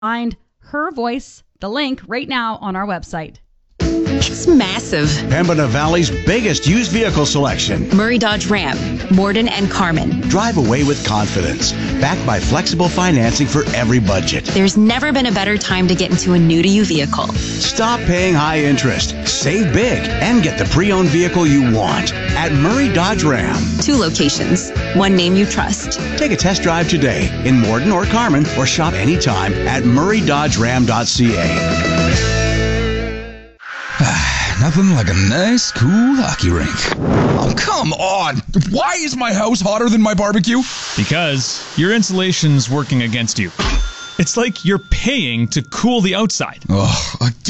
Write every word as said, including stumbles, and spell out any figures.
Find her voice, the link right now on our website. It's massive. Pembina Valley's biggest used vehicle selection. Murray Dodge Ram, Morden and Carmen. Drive away with confidence. Backed by flexible financing for every budget. There's never been a better time to get into a new-to-you vehicle. Stop paying high interest. Save big and get the pre-owned vehicle you want at Murray Dodge Ram. Two locations. One name you trust. Take a test drive today in Morden or Carmen or shop anytime at murray dodge ram dot c a. Nothing like a nice, cool hockey rink. Oh, come on. Why is my house hotter than my barbecue? Because your insulation's working against you. It's like you're paying to cool the outside. Oh,